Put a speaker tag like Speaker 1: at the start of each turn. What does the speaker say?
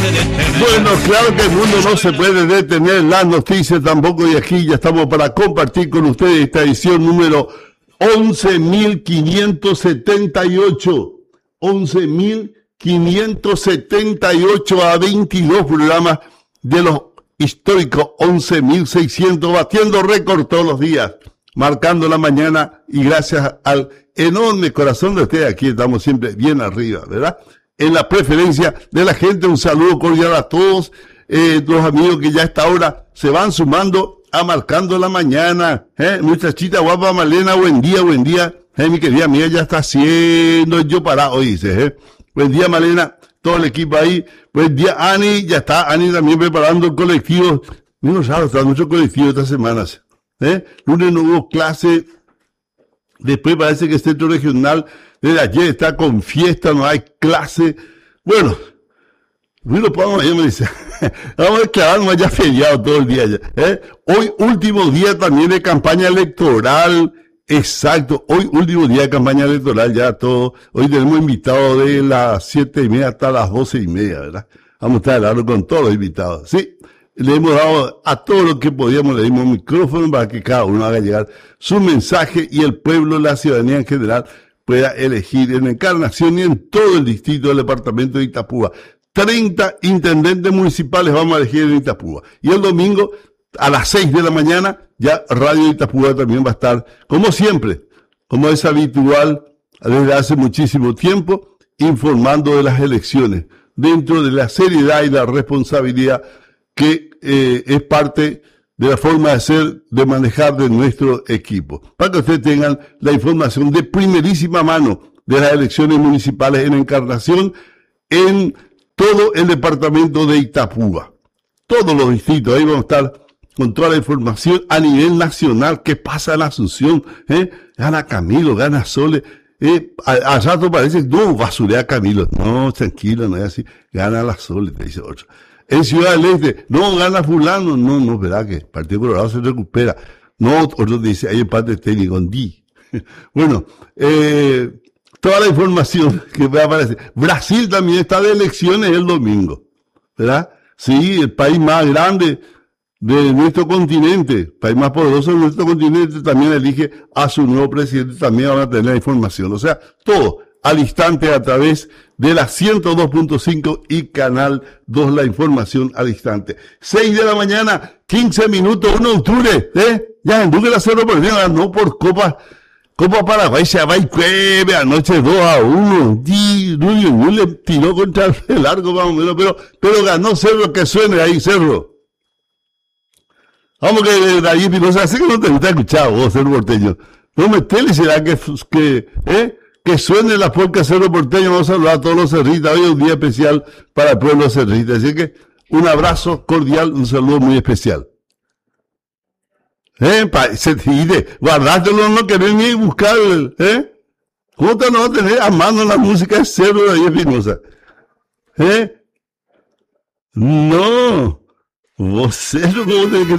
Speaker 1: Bueno, claro que el mundo no se puede detener, las noticias tampoco, y aquí ya estamos para compartir con ustedes esta edición número 11.578. 11.578 a 22 programas de los históricos 11.600, batiendo récord todos los días, marcando la mañana, y gracias al enorme corazón de ustedes, aquí estamos siempre bien arriba, ¿verdad? En la preferencia de la gente, un saludo cordial a todos los amigos que ya a esta hora se van sumando a Marcando la Mañana. Muchachita guapa Malena, buen día, buen día. Mi querida amiga ya está haciendo yo para hoy, dice. Buen día Malena, todo el equipo ahí. Buen día Ani, ya está Ani también preparando el colectivo. Menos raro, está mucho colectivo estas semanas. Lunes no hubo clase, después parece que el centro regional desde ayer está con fiesta, no hay clase. Bueno, ayer me dice, vamos a declararnos ya feriado todo el día ya. Hoy último día también de campaña electoral, exacto, hoy último día de campaña electoral ya todo. Hoy tenemos invitados de las 7:30 hasta las 12:30, ¿verdad? Vamos a estar hablando con todos los invitados, ¿sí? Le hemos dado a todo lo que podíamos, le dimos micrófono para que cada uno haga llegar su mensaje y el pueblo, la ciudadanía en general, pueda elegir en Encarnación y en todo el distrito del departamento de Itapúa. 30 intendentes municipales vamos a elegir en Itapúa. Y el domingo, a las 6 de la mañana, ya Radio Itapúa también va a estar, como siempre, como es habitual, desde hace muchísimo tiempo, informando de las elecciones, dentro de la seriedad y la responsabilidad que es parte de la forma de ser, de manejar de nuestro equipo. Para que ustedes tengan la información de primerísima mano de las elecciones municipales en Encarnación, en todo el departamento de Itapúa. Todos los distritos, ahí vamos a estar con toda la información a nivel nacional. ¿Qué pasa en Asunción? Gana Camilo, gana Sole. A rato parece, no, basurea Camilo. No, tranquilo, no es así. Gana la Sole, te dice otro. En Ciudad del Este, no, gana fulano, no, verá que el Partido Colorado se recupera. No, otro dice, hay empate técnico, Bueno, toda la información que va a aparecer. Brasil también está de elecciones el domingo, ¿verdad? Sí, el país más grande de nuestro continente, el país más poderoso de nuestro continente, también elige a su nuevo presidente, también van a tener la información. O sea, todo al instante a través de la 102.5 y Canal 2, la información al instante. 6 de la mañana, 15 minutos, 1 de octubre, ya en Duque la Cerro perdió, ganó por Copa Paraguay, se va y cueve anoche 2-1, Rubio le tiró contra el largo más o menos, pero ganó Cerro, que suene ahí, Cerro. Vamos que David Pinoza, sé que no te gusta escuchar vos, Cerro Porteño. No me tele, será que suene la polca Cerro Porteño. Vamos a saludar a todos los cerritas. Hoy es un día especial para el pueblo cerrita. Así que un abrazo cordial, un saludo muy especial. Se te dice, guardátelo, no querés ni buscar, ¿Cómo te no vas a tener a mano la música de Cerro de David Pinoza? No, vos Cerro, ¿cómo tenés que